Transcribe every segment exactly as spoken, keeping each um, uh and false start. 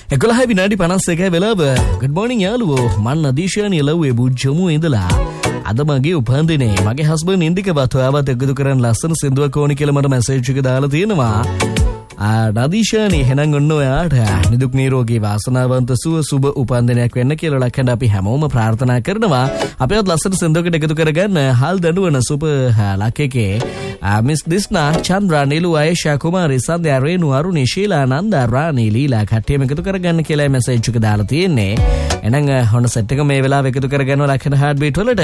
එකොළහ විනාඩි පනස් එකයි වෙලාව. good morning යාළුවෝ. මම නදීෂානි ලව්වේ බුජ්ජමු ඉඳලා. අද මගේ උපන්දිනේ. මගේ හස්බන්ඩ් ඉන්දිකවත් ඔයාවත් එකතු කරන් ලස්සන සින්දුවක් ඕනි කියලා මට මැසේජ් එක දාලා තියෙනවා. ආ නදීෂානි එහෙනම් ඔන්න ඔයාට නිදුක් නිරෝගී වාසනාවන්ත සුව සුබ උපන්දිනයක් වෙන්න කියලා ලක්ෂණ අපි හැමෝම ප්‍රාර්ථනා කරනවා. අපිවත් ලස්සන සින්දුවකට එකතු කරගන්න හාල් දඬුවන සුපර් ලකේකේ මිස් දිස්නා චන්ද්‍රා නිලු ආයේෂා කුමාරි සන්ධ්‍යා රේණු අරුණි ශීලා නන්දා රාණි ලීලා කට්ටියම එකතු කරගන්න කියලා මැසේජ් එක දාලා තියෙන්නේ. එහෙනම් හොන සෙට් එක මේ වෙලාව එකතු කරගන්න ලක්ෂණ හાર્ට් බීට් වලට.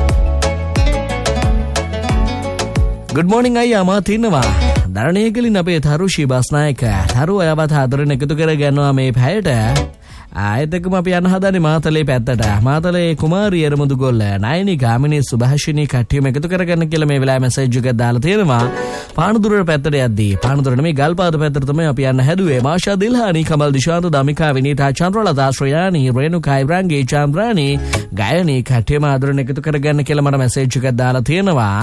good morning අයියා මා තින්නවා. දරණයකලින් අපේ තරුෂි බස්නායක තරු අයවත් ආදරෙන් එකතු කරගන්නවා මේ පැයට. ආයෙත් එකම අපි යන හදන්නේ මාතලේ පැත්තට. මාතලේ කුමාරී එරමුදු ගොල්ල නයනි ගාමිණී සුභාෂිනී කට්ටියම එකතු කරගන්න කියලා මේ වෙලාවේ මැසේජ් එකක් දාලා තියෙනවා. පානදුර පැත්තට යද්දී පානදුර නෙමෙයි ගල්පාද පැත්තට තමයි අපි යන්න හැදුවේ. මාෂා දිල්හානි කමල් දිශාන්ත දමිකා විනීතා චන්ද්‍රලතා ශ්‍රයානි රේණුකා ඉබ්‍රාන්ගේ චන්ද්‍රානි ගායනී කට්ටියම ආදරෙන් එකතු කරගන්න කියලා මට මැසේජ් එකක් දාලා තියෙනවා.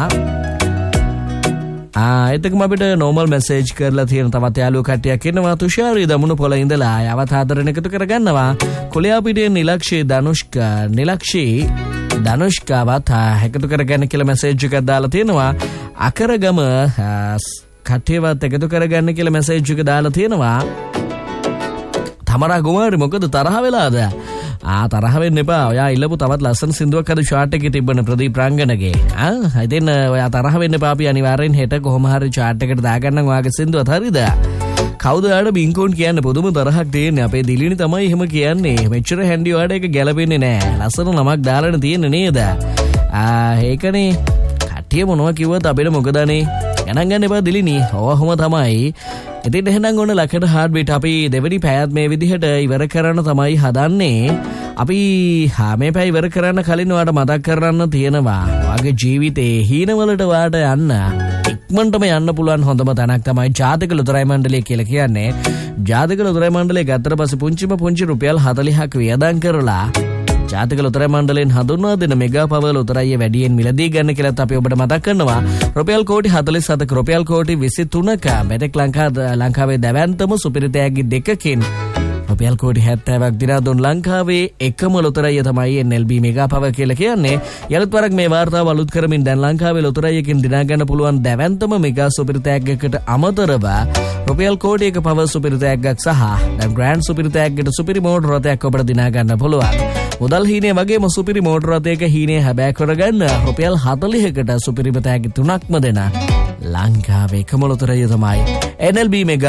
ආ එතකම අපිට normal message කරලා තියෙන තවත් යාළුවෝ කට්ටියක් ඉන්නවා. තුෂාරි දමුණු පොළ ඉඳලා යවත් ආදරණ එකතු කරගන්නවා. කොළයාපිටියේ නිලක්ෂී ධනුෂ්කා නිලක්ෂී ධනුෂ්කාවත් එකතු කරගන්න කියලා message එකක් දාලා තියෙනවා. අකරගම කට්ටියවත් එකතු කරගන්න කියලා message එක දාලා තියෙනවා. තමරා කුමාරි මොකද තරහ වෙලාද? ආ තරහ වෙන්න එපා. ඔයා ඉල්ලපු තවත් ලස්සන සින්දුවක් අද chart එකේ තිබ්බන ප්‍රදීප් රංගනගේ. ආ ඉතින් ඔයා තරහ වෙන්න එපා. අපි අනිවාර්යෙන් හෙට කොහොම හරි chart එකට දාගන්නම් ඔයාගේ සින්දුවත් හරිද? කවුද ඔයාට බින්කෝන් කියන්නේ පුදුම තරහක් තියෙන්නේ. අපේ දිලිනි තමයි එහෙම කියන්නේ. මෙච්චර හැන්ඩි ඔයාට ඒක ගැලපෙන්නේ නැහැ. ලස්සන නමක් දාලානේ තියෙන්නේ නේද? ආ ඒකනේ. කට්ටිය මොනවා කිව්වත් අපිට මොකදනේ? ගණන් ගන්න එපා දිලිනි. ඔවහම තමයි. ඉතින් එහෙනම් ඔන්න ලක්ෂණ හાર્ට් බීට් අපි දෙවෙනි පැයත් මේ විදිහට ඉවර කරන්න තමයි හදන්නේ. අපි මේ පැය ඉවර කරන්න කලින් ඔයාලට මතක් කරන්න තියෙනවා. ඔයාගේ ජීවිතේ හීනවලට ඔයාලට යන්න ඉක්මනටම යන්න පුළුවන් හොඳම තැනක් තමයි ජාතක ලොතරැයි මණ්ඩලය කියලා කියන්නේ. ජාතක ලොතරැයි මණ්ඩලය ගත්තට පස්සේ පුංචිම පුංචි රුපියල් හතළිහක් වියදම් කරලා ජාතික ලොතරැයි මණ්ඩලයෙන් හඳුන්වා දෙන මෙගා පවර් ලොතරැයිය වැඩියෙන් මිලදී ගන්න කියලාත් අපි ඔබට මතක් කරනවා. රුපියල් කෝටි හතළිස් හතක රුපියල් කෝටි විසි තුනක මෙතෙක් ලංකාවේ දැවැන්තම සුපිරි තෑගි දෙකකින් රුපියල් කෝටි හැත්තෑවක් දිනා දුන් ලංකාවේ එකම ලොතරැයිය තමයි එන් එල් බී මෙගා පවර් කියලා කියන්නේ. යලිත් වරක් මේ වාර්තාව අලුත් කරමින් දැන් ලංකාවේ ලොතරැයියකින් දිනා ගන්න පුළුවන් දැවැන්තම මෙගා සුපිරි තෑග්ගකට අමතරව රුපියල් කෝටි එක පවර් සුපිරි තෑග්ගක් සහ දැන් ග්‍රෑන්ඩ් සුපිරි තෑග්ගට සුපිරි මෝටර රථයක් ඔබට දිනා ගන්න පුළුවන්. මුදල් හීනේ වගේම සුපිරි මෝටර රථයක හීනේ හැබෑ කරගන්න රුපියල් හතළිහකට සුපිරිම තෑගි තුනක්ම දෙන ලංකාවේ එකම ලොතරැයිය තමයි එන් එල් බී මෙගා